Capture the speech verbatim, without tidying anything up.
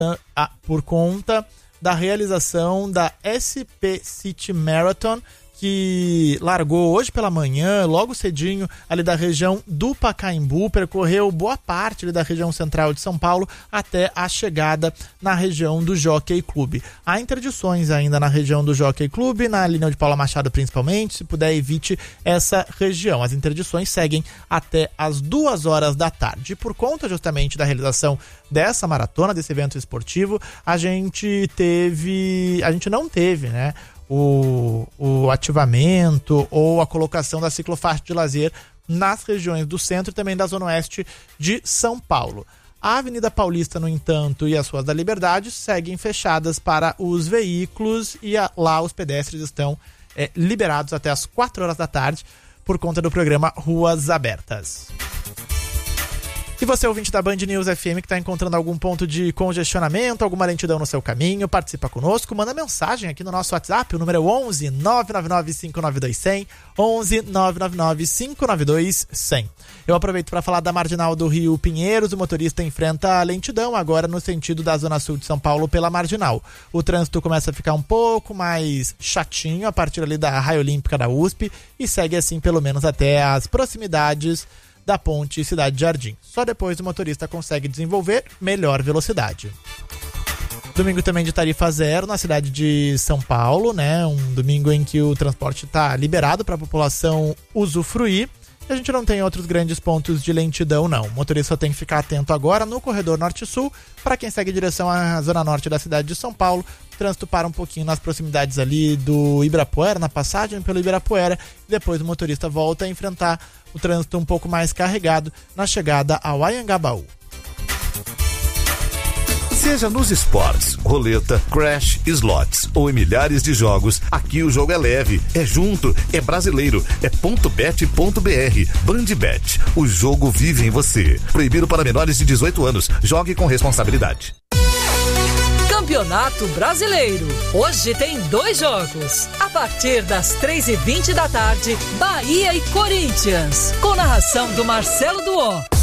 por conta da realização da S P City Marathon, que largou hoje pela manhã, logo cedinho, ali da região do Pacaembu, percorreu boa parte ali da região central de São Paulo até a chegada na região do Jockey Club. Há interdições ainda na região do Jockey Club, na linha de Paula Machado principalmente, se puder evite essa região. As interdições seguem até as duas horas da tarde. E por conta justamente da realização dessa maratona, desse evento esportivo, a gente teve, a gente não teve, né, O, o ativamento ou a colocação da ciclofaixa de lazer nas regiões do centro e também da zona oeste de São Paulo. A Avenida Paulista, no entanto, e as ruas da Liberdade seguem fechadas para os veículos e a, lá os pedestres estão é, liberados até as quatro horas da tarde por conta do programa Ruas Abertas. Se você é ouvinte da Band News F M que está encontrando algum ponto de congestionamento, alguma lentidão no seu caminho, participa conosco, manda mensagem aqui no nosso WhatsApp, o número é onze nove nove nove cinco nove dois zero zero, onze nove nove nove cinco nove dois zero zero. Eu aproveito para falar da Marginal do Rio Pinheiros. O motorista enfrenta a lentidão agora no sentido da Zona Sul de São Paulo pela Marginal. O trânsito começa a ficar um pouco mais chatinho a partir ali da Raia Olímpica da U S P e segue assim pelo menos até as proximidades da ponte Cidade Jardim. Só depois o motorista consegue desenvolver melhor velocidade. Domingo também de tarifa zero na cidade de São Paulo, né? Um domingo em que o transporte está liberado para a população usufruir. E a gente não tem outros grandes pontos de lentidão, não. O motorista só tem que ficar atento agora no corredor norte-sul. Para quem segue em direção à zona norte da cidade de São Paulo, o trânsito para um pouquinho nas proximidades ali do Ibirapuera, na passagem pelo Ibirapuera. E depois o motorista volta a enfrentar o trânsito um pouco mais carregado na chegada ao Anhangabaú. Seja nos esportes, roleta, crash, slots ou em milhares de jogos, aqui o jogo é leve, é junto, é brasileiro, é ponto bet ponto b r. Bandbet, o jogo vive em você. Proibido para menores de dezoito anos. Jogue com responsabilidade. Campeonato Brasileiro. Hoje tem dois jogos. A partir das três e vinte da tarde, Bahia e Corinthians. Com narração do Marcelo Duó.